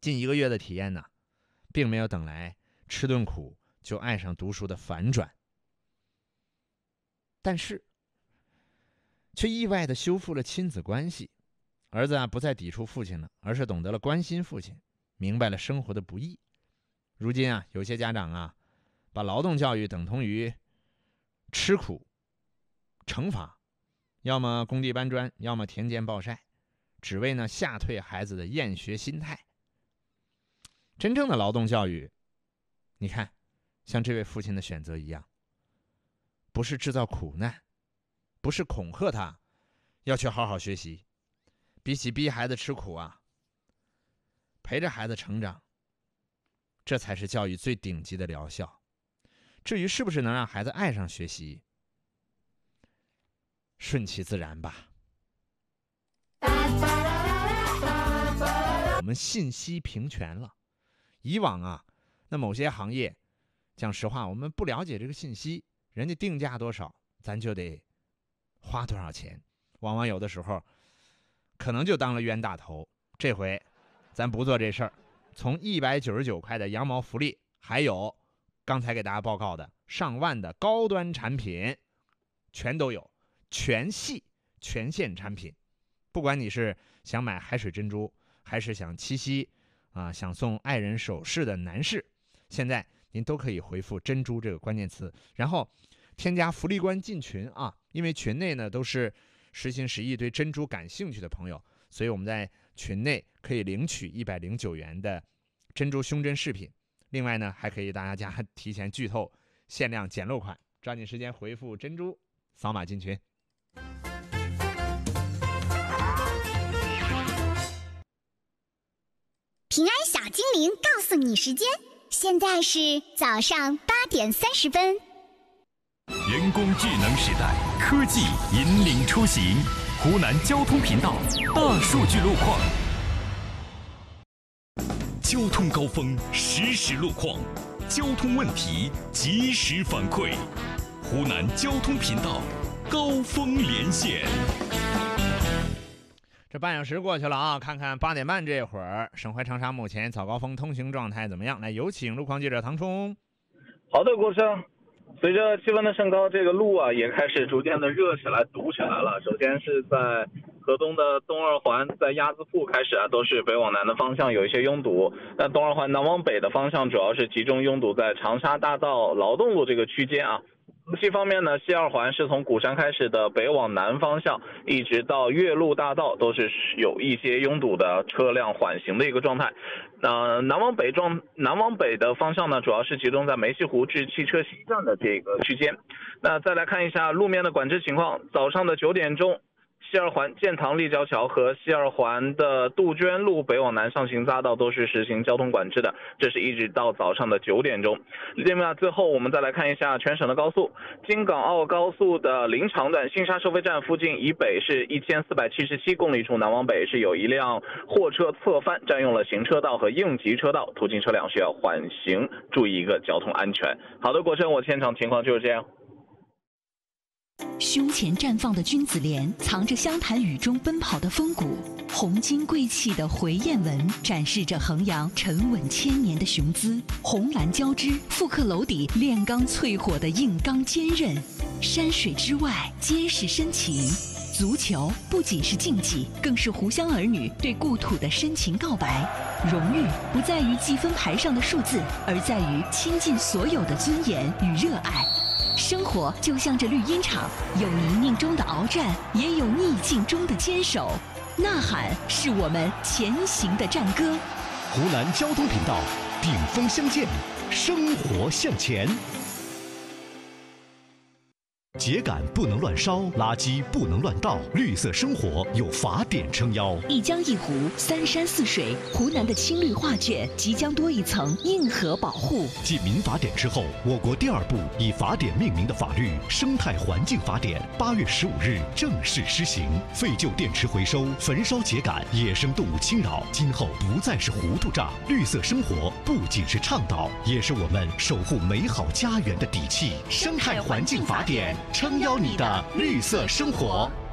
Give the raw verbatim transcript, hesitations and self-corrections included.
近一个月的体验呢，并没有等来吃顿苦就爱上读书的反转，但是却意外地修复了亲子关系。儿子啊，不再抵触父亲了，而是懂得了关心父亲，明白了生活的不易。如今啊，有些家长啊，把劳动教育等同于吃苦、惩罚，要么工地搬砖，要么田间暴晒，只为呢吓退孩子的厌学心态。真正的劳动教育，你看，像这位父亲的选择一样，不是制造苦难，不是恐吓他要去好好学习，比起逼孩子吃苦啊，陪着孩子成长，这才是教育最顶级的疗效。至于是不是能让孩子爱上学习，顺其自然吧。我们信息平权了，以往啊，那某些行业，讲实话，我们不了解这个信息，人家定价多少，咱就得花多少钱，往往有的时候可能就当了冤大头。这回咱不做这事儿，从一百九十九块的羊毛福利，还有刚才给大家报告的上万的高端产品，全都有，全系全线产品。不管你是想买海水珍珠，还是想七夕啊，想送爱人首饰的男士，现在您都可以回复珍珠这个关键词，然后添加福利官进群啊。因为群内呢都是实心实意对珍珠感兴趣的朋友，所以我们在群内可以领取一百零九元的珍珠胸针饰品。另外呢，还可以大家家提前剧透限量捡漏款，抓紧时间回复珍珠，扫码进群。 平安小精灵告诉你时间，现在是早上八点三十分。 人工智能时代，科技引领出行。湖南交通频道大数据路况，交通高峰实时路况，交通问题及时反馈。湖南交通频道高峰连线。 这半小时过去了啊，看看八点半这会儿，省会长沙目前早高峰通行状态怎么样？来，有请路况记者唐冲。 好的，国生。随着气温的升高，这个路啊也开始逐渐的热起来、堵起来了。首先是在河东的东二环，在鸭子铺开始啊，都是北往南的方向有一些拥堵。那东二环南往北的方向，主要是集中拥堵在长沙大道、劳动路这个区间啊。路西方面呢，西二环是从鼓山开始的北往南方向，一直到岳麓大道都是有一些拥堵的车辆缓行的一个状态。呃，南往北状南往北的方向呢，主要是集中在梅溪湖至汽车西站的这个区间。那再来看一下路面的管制情况，早上的九点钟。西二环建塘立交桥和西二环的杜鹃路北往南上行匝道都是实行交通管制的，这是一直到早上的九点钟。另外，最后我们再来看一下全省的高速，京港澳高速的临长段新沙收费站附近以北是一千四百七十七公里处，南往北是有一辆货车侧翻占用了行车道和应急车道，途经车辆需要缓行，注意一个交通安全。好的，国生，我现场情况就是这样。 胸前绽放的君子莲，藏着湘潭雨中奔跑的风骨；红金贵气的回雁纹，展示着衡阳沉稳千年的雄姿；红蓝交织，复刻楼底炼钢淬火的硬刚坚韧。山水之外，皆是深情。足球不仅是竞技，更是湖湘儿女对故土的深情告白。荣誉不在于积分牌上的数字，而在于倾尽所有的尊严与热爱。生活就像这绿茵场，有泥泞中的鏖战，也有逆境中的坚守。呐喊是我们前行的战歌。 湖南交通频道，顶峰相见，生活向前。秸秆不能乱烧，垃圾不能乱倒，绿色生活有法典撑腰。 一江一湖，三山四水，湖南的青绿画卷即将多一层硬核保护。 继民法典之后，我国第二部以法典命名的法律《生态环境法典》八月十五日正式施行。废旧电池回收、焚烧秸秆，野生动物侵扰，今后不再是糊涂账。绿色生活不仅是倡导，也是我们守护美好家园的底气。生态环境法典，撑腰你的绿色生活。